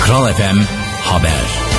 Kral FM Haber.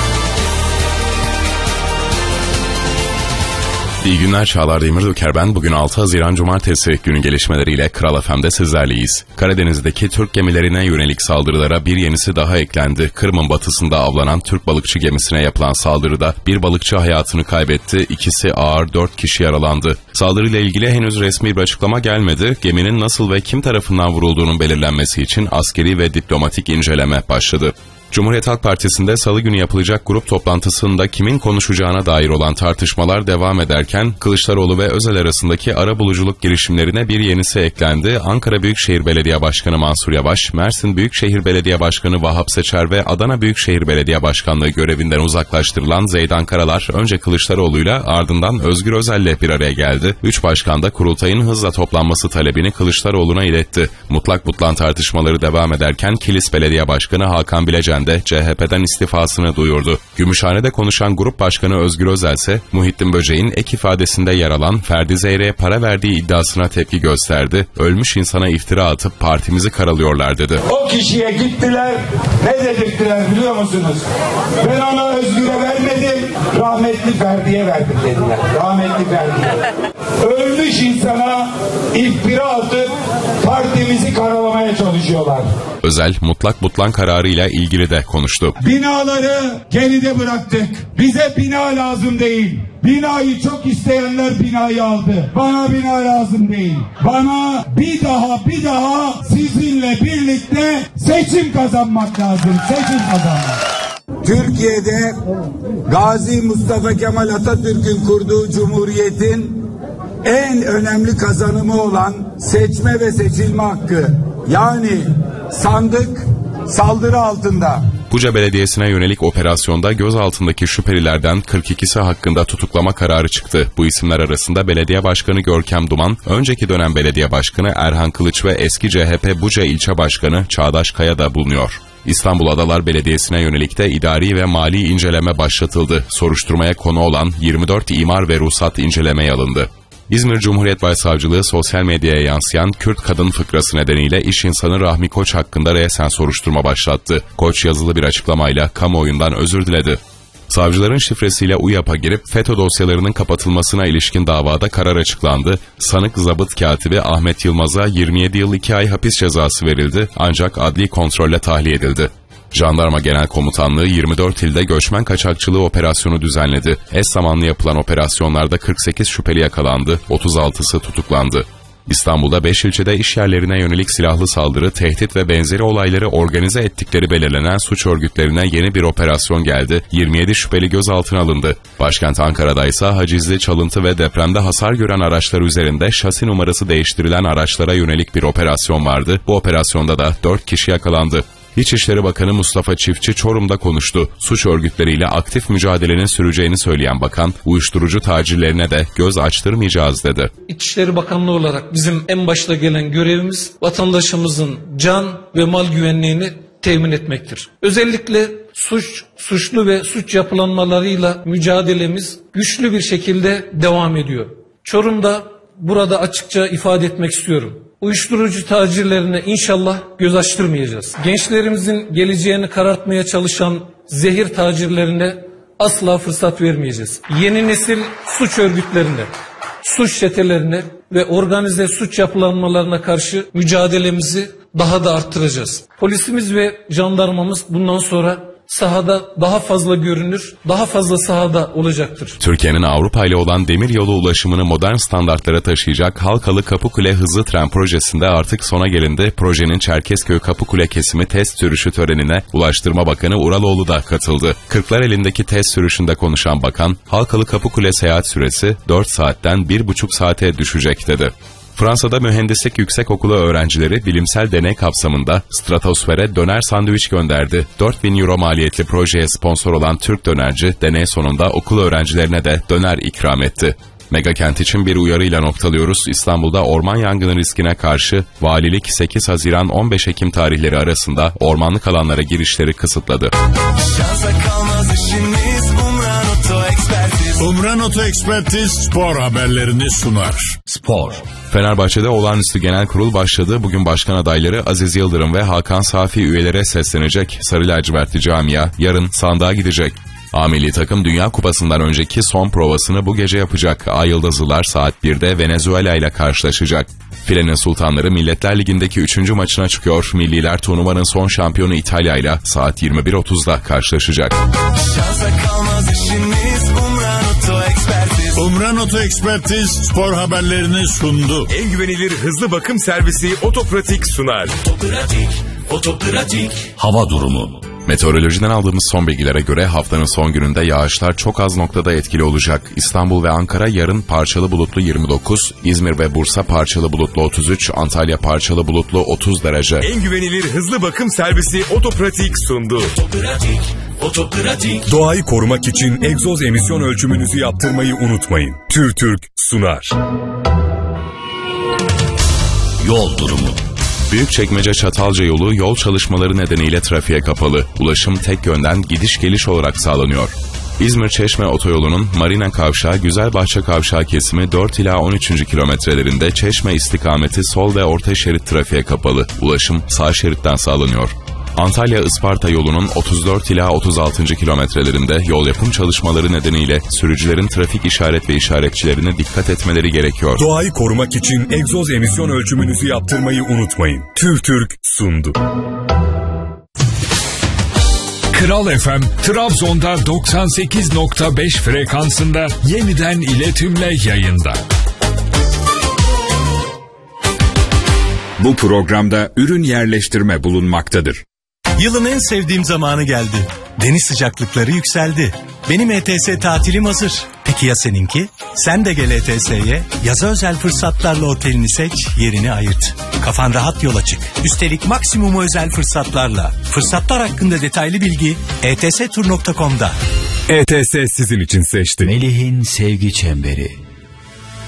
İyi günler, Çağlar Demiröker ben. Bugün 6 Haziran Cumartesi günün gelişmeleriyle Kral FM'de sizlerleyiz. Karadeniz'deki Türk gemilerine yönelik saldırılara bir yenisi daha eklendi. Kırım'ın batısında avlanan Türk balıkçı gemisine yapılan saldırıda bir balıkçı hayatını kaybetti, ikisi ağır 4 kişi yaralandı. Saldırıyla ilgili henüz resmi bir açıklama gelmedi. Geminin nasıl ve kim tarafından vurulduğunun belirlenmesi için askeri ve diplomatik inceleme başladı. Cumhuriyet Halk Partisi'nde salı günü yapılacak grup toplantısında kimin konuşacağına dair olan tartışmalar devam ederken Kılıçdaroğlu ve Özel arasındaki arabuluculuk girişimlerine bir yenisi eklendi. Ankara Büyükşehir Belediye Başkanı Mansur Yavaş, Mersin Büyükşehir Belediye Başkanı Vahap Seçer ve Adana Büyükşehir Belediye Başkanlığı görevinden uzaklaştırılan Zeydan Karalar önce Kılıçdaroğlu'yla ardından Özgür Özel'le bir araya geldi. 3 başkan da kurultayın hızla toplanması talebini Kılıçdaroğlu'na iletti. Mutlak butlan tartışmaları devam ederken Kilis Belediye Başkanı Hakan Bilecen de CHP'den istifasını duyurdu. Gümüşhane'de konuşan Grup Başkanı Özgür Özel ise Muhittin Böceğin ek ifadesinde yer alan Ferdi Zeyre'ye para verdiği iddiasına tepki gösterdi. Ölmüş insana iftira atıp partimizi karalıyorlar dedi. O kişiye gittiler, ne dedirttiler biliyor musunuz? Ben ona Özgür'e vermedim, rahmetli Ferdi'ye verdim dediler. Rahmetli Ferdi'ye. Ölmüş insana iftira atıp partimizi karalamaya çalışıyorlar. Özel, mutlak butlan kararıyla ilgili de konuştu. Binaları geride bıraktık. Bize bina lazım değil. Binayı çok isteyenler binayı aldı. Bana bina lazım değil. Bana bir daha sizinle birlikte seçim kazanmak lazım. Seçim kazanmak. Türkiye'de Gazi Mustafa Kemal Atatürk'ün kurduğu cumhuriyetin en önemli kazanımı olan seçme ve seçilme hakkı. Yani sandık saldırı altında. Buca Belediyesi'ne yönelik operasyonda gözaltındaki şüphelilerden 42'si hakkında tutuklama kararı çıktı. Bu isimler arasında Belediye Başkanı Görkem Duman, önceki dönem Belediye Başkanı Erhan Kılıç ve eski CHP Buca İlçe Başkanı Çağdaş Kaya da bulunuyor. İstanbul Adalar Belediyesi'ne yönelik de idari ve mali inceleme başlatıldı. Soruşturmaya konu olan 24 imar ve ruhsat incelemeye alındı. İzmir Cumhuriyet Başsavcılığı sosyal medyaya yansıyan Kürt kadın fıkrası nedeniyle iş insanı Rahmi Koç hakkında resen soruşturma başlattı. Koç yazılı bir açıklamayla kamuoyundan özür diledi. Savcıların şifresiyle UYAP'a girip FETÖ dosyalarının kapatılmasına ilişkin davada karar açıklandı. Sanık zabıt katibi Ahmet Yılmaz'a 27 yıl 2 ay hapis cezası verildi ancak adli kontrolle tahliye edildi. Jandarma Genel Komutanlığı 24 ilde göçmen kaçakçılığı operasyonu düzenledi. Eş zamanlı yapılan operasyonlarda 48 şüpheli yakalandı, 36'sı tutuklandı. İstanbul'da 5 ilçede iş yerlerine yönelik silahlı saldırı, tehdit ve benzeri olayları organize ettikleri belirlenen suç örgütlerine yeni bir operasyon geldi. 27 şüpheli gözaltına alındı. Başkent Ankara'da ise hacizli, çalıntı ve depremde hasar gören araçlar üzerinde şasi numarası değiştirilen araçlara yönelik bir operasyon vardı. Bu operasyonda da 4 kişi yakalandı. İçişleri Bakanı Mustafa Çiftçi Çorum'da konuştu. Suç örgütleriyle aktif mücadelenin süreceğini söyleyen bakan, uyuşturucu tacirlerine de göz açtırmayacağız dedi. İçişleri Bakanlığı olarak bizim en başta gelen görevimiz vatandaşımızın can ve mal güvenliğini temin etmektir. Özellikle suçlu ve suç yapılanmalarıyla mücadelemiz güçlü bir şekilde devam ediyor. Çorum'da burada açıkça ifade etmek istiyorum. Uyuşturucu tacirlerine inşallah göz açtırmayacağız. Gençlerimizin geleceğini karartmaya çalışan zehir tacirlerine asla fırsat vermeyeceğiz. Yeni nesil suç örgütlerine, suç çetelerine ve organize suç yapılanmalarına karşı mücadelemizi daha da arttıracağız. Polisimiz ve jandarmamız bundan sonra sahada daha fazla görünür, daha fazla sahada olacaktır. Türkiye'nin Avrupa ile olan demiryolu ulaşımını modern standartlara taşıyacak Halkalı Kapıkule hızlı tren projesinde artık sona gelindi. Projenin Çerkezköy Kapıkule kesimi test sürüşü törenine Ulaştırma Bakanı Uraloğlu da katıldı. Kırklareli'ndeki test sürüşünde konuşan bakan, Halkalı Kapıkule seyahat süresi 4 saatten 1,5 saate düşecek dedi. Fransa'da mühendislik yüksekokulu öğrencileri bilimsel deney kapsamında stratosfere döner sandviç gönderdi. 4.000 euro maliyetli projeye sponsor olan Türk dönerci, deney sonunda okul öğrencilerine de döner ikram etti. Megakent için bir uyarıyla noktalıyoruz. İstanbul'da orman yangını riskine karşı valilik 8 Haziran 15 Ekim tarihleri arasında ormanlık alanlara girişleri kısıtladı. Şansa kalmaz işimiz, bunlar Umran Oto Ekspertiz spor haberlerini sunar. Spor. Fenerbahçe'de olağanüstü genel kurul başladı. Bugün başkan adayları Aziz Yıldırım ve Hakan Safi üyelere seslenecek. Sarı lacivertli camia yarın sandığa gidecek. A milli takım Dünya Kupası'ndan önceki son provasını bu gece yapacak. Ay Yıldızlılar saat 1'de Venezuela ile karşılaşacak. Filenin Sultanları Milletler Ligi'ndeki 3. maçına çıkıyor. Milliler turnuvanın son şampiyonu İtalya ile saat 21.30'da karşılaşacak. Şansa kalmaz işimiz, Umran Oto Ekspertiz. Umran Oto Ekspertiz spor haberlerini sundu. En güvenilir hızlı bakım servisi Otopratik sunar. Otopratik. Hava durumu. Meteorolojiden aldığımız son bilgilere göre haftanın son gününde yağışlar çok az noktada etkili olacak. İstanbul ve Ankara yarın parçalı bulutlu 29, İzmir ve Bursa parçalı bulutlu 33, Antalya parçalı bulutlu 30 derece. En güvenilir hızlı bakım servisi Otopratik sundu. Otopratik. Doğayı korumak için egzoz emisyon ölçümünüzü yaptırmayı unutmayın. TÜRTÜRK sunar. Yol durumu. Büyükçekmece Çatalca yolu yol çalışmaları nedeniyle trafiğe kapalı. Ulaşım tek yönden gidiş geliş olarak sağlanıyor. İzmir-Çeşme otoyolunun Marina Kavşağı Güzelbahçe Kavşağı kesimi 4 ila 13. kilometrelerinde Çeşme istikameti sol ve orta şerit trafiğe kapalı. Ulaşım sağ şeritten sağlanıyor. Antalya-Isparta yolunun 34 ila 36. kilometrelerinde yol yapım çalışmaları nedeniyle sürücülerin trafik işaret ve işaretçilerine dikkat etmeleri gerekiyor. Doğayı korumak için egzoz emisyon ölçümünüzü yaptırmayı unutmayın. TÜRTÜRK sundu. Kral FM, Trabzon'da 98.5 frekansında yeniden iletimle yayında. Bu programda ürün yerleştirme bulunmaktadır. Yılın en sevdiğim zamanı geldi. Deniz sıcaklıkları yükseldi. Benim ETS tatilim hazır. Peki ya seninki? Sen de gel ETS'ye. Yaza özel fırsatlarla otelini seç, yerini ayırt. Kafan rahat yola çık. Üstelik maksimum özel fırsatlarla. Fırsatlar hakkında detaylı bilgi etstur.com'da. ETS sizin için seçti. Melih'in sevgi çemberi.